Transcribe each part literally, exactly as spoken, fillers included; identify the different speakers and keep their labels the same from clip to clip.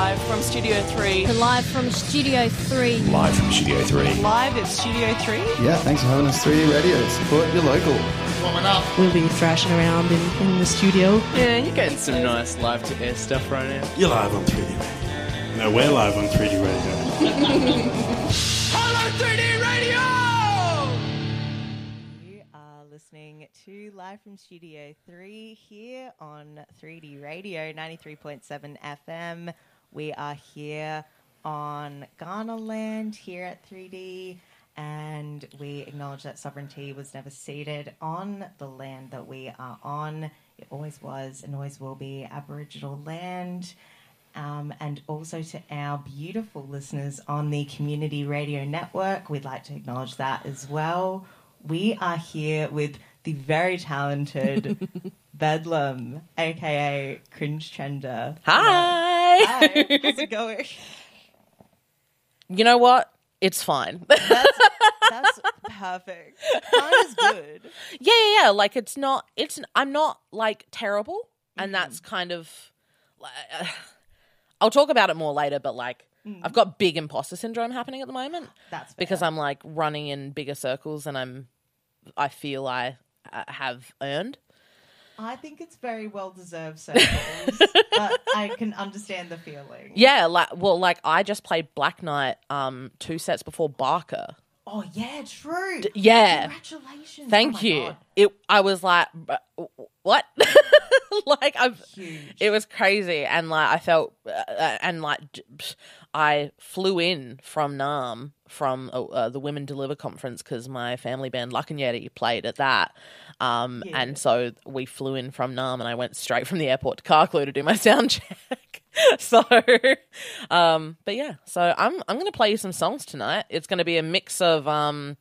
Speaker 1: Live from Studio three.
Speaker 2: Live from Studio three.
Speaker 3: Live from Studio three.
Speaker 1: Live at Studio three.
Speaker 4: Yeah, thanks for having us three D Radio. Support your local.
Speaker 5: Warming up.
Speaker 6: We'll be thrashing around in, in the studio.
Speaker 7: Yeah, you're getting some nice live to air stuff right now.
Speaker 8: You're live on three D Radio. No, we're live on three D Radio.
Speaker 1: Hello, three D Radio!
Speaker 9: You are listening to Live from Studio three here on three D Radio, ninety-three point seven F M. We are here on Ghana land here at three D, and we acknowledge that sovereignty was never ceded on the land that we are on. It always was and always will be Aboriginal land. Um, and also to our beautiful listeners on the Community Radio Network, we'd like to acknowledge that as well. We are here with the very talented Bedlam, a k a. Cringe Trender.
Speaker 10: Hi!
Speaker 9: Hi, how's it going?
Speaker 10: You know what? It's fine.
Speaker 9: That's, that's perfect. Fine is good.
Speaker 10: Yeah, yeah, yeah. Like, it's not, it's, I'm not, like, terrible. And mm. that's kind of, uh, I'll talk about it more later, but, like, mm. I've got big imposter syndrome happening at the moment.
Speaker 9: That's fair.
Speaker 10: Because I'm, like, running in bigger circles and I'm, I feel I uh, have earned.
Speaker 9: I think it's very well-deserved circles, but I can understand the feeling.
Speaker 10: Yeah, like, well, like, I just played Black Knight um, two sets before Barker.
Speaker 9: Oh, yeah, true.
Speaker 10: D- yeah.
Speaker 9: Congratulations.
Speaker 10: Thank
Speaker 9: oh
Speaker 10: you.
Speaker 9: God.
Speaker 10: It. I was like, what? like, I've.
Speaker 9: Huge.
Speaker 10: It was crazy, and like, I felt, uh, and like, I flew in from Nam from uh, the Women Deliver conference because my family band Luck and Yeti played at that, um,
Speaker 9: yeah.
Speaker 10: and so we flew in from Nam, and I went straight from the airport to Carclew to do my sound check. So, um, but yeah, so I'm I'm going to play you some songs tonight. It's going to be a mix of um,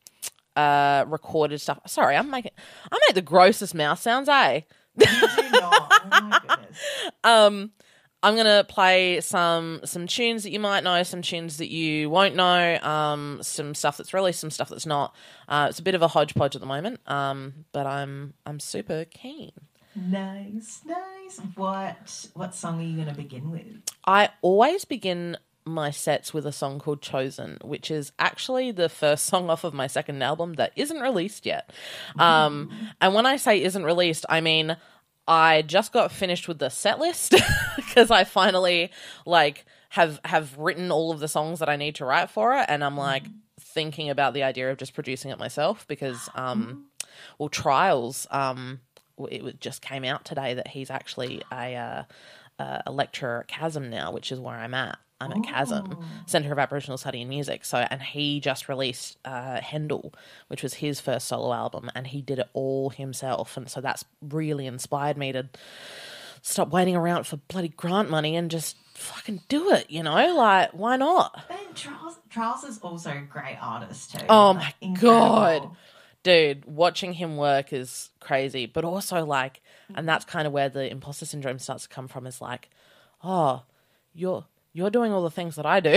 Speaker 10: uh, recorded stuff. Sorry, I'm making I make the grossest mouth sounds, eh?
Speaker 9: You do not. Oh my goodness.
Speaker 10: Um, I'm going to play some some tunes that you might know, some tunes that you won't know, um, some stuff that's released, some stuff that's not. Uh, it's a bit of a hodgepodge at the moment, um, but I'm I'm super keen.
Speaker 9: Nice, nice. What what song are you going to begin with?
Speaker 10: I always begin my sets with a song called Chosen, which is actually the first song off of my second album that isn't released yet. Um, and when I say isn't released, I mean I just got finished with the set list because I finally like have have written all of the songs that I need to write for it, and I'm like thinking about the idea of just producing it myself because, um, well, Trials. Um, It just came out today that he's actually a, uh, a lecturer at Chasm now, which is where I'm at. I'm at Chasm, Centre of Aboriginal Study and Music. So, and he just released uh, Hendel, which was his first solo album, and he did it all himself. And so that's really inspired me to stop waiting around for bloody grant money and just fucking do it, you know? Like, why not?
Speaker 9: And Charles, Charles is also a great artist too.
Speaker 10: Oh,
Speaker 9: like,
Speaker 10: my
Speaker 9: incredible.
Speaker 10: God. Dude, watching him work is crazy, but also like, and that's kind of where the imposter syndrome starts to come from. Is like, oh, you're you're doing all the things that I do,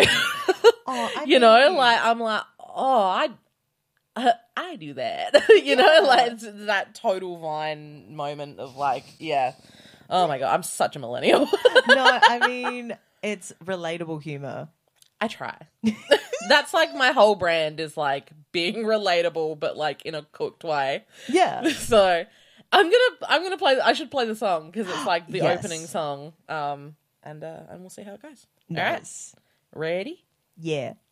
Speaker 9: Oh, I
Speaker 10: you know.
Speaker 9: mean-
Speaker 10: Like I'm like, oh, I uh, I do that, you
Speaker 9: Yeah.
Speaker 10: know. Like it's that total Vine moment of like, yeah, oh my God, I'm such a millennial.
Speaker 9: No, I mean, it's relatable humor.
Speaker 10: I try. That's like my whole brand is like being relatable, but like in a cooked way.
Speaker 9: Yeah.
Speaker 10: So I'm gonna I'm gonna play. I should play the song because it's like the
Speaker 9: Yes.
Speaker 10: opening song. Um, and uh, and we'll see how it goes.
Speaker 9: Nice.
Speaker 10: All right, ready?
Speaker 9: Yeah.